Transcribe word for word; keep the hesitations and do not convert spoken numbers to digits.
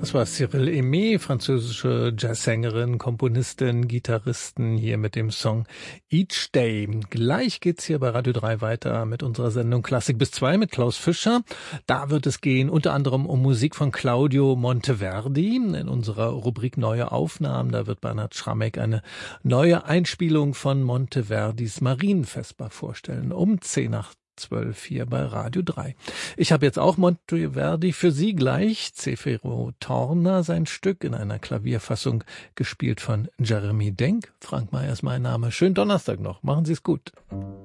Das war Cyril Aimé, französische Jazzsängerin, Komponistin, Gitarristin, hier mit dem Song Each Day. Gleich geht's hier bei Radio drei weiter mit unserer Sendung Klassik bis zwei mit Klaus Fischer. Da wird es gehen unter anderem um Musik von Claudio Monteverdi. In unserer Rubrik Neue Aufnahmen, da wird Bernhard Schrammeck eine neue Einspielung von Monteverdis Marienvesper vorstellen. Um zehn nach zwölf hier bei Radio drei. Ich habe jetzt auch Monteverdi für Sie gleich. Zefiro Torna, sein Stück in einer Klavierfassung, gespielt von Jeremy Denk. Frank Meyer ist mein Name. Schönen Donnerstag noch. Machen Sie es gut.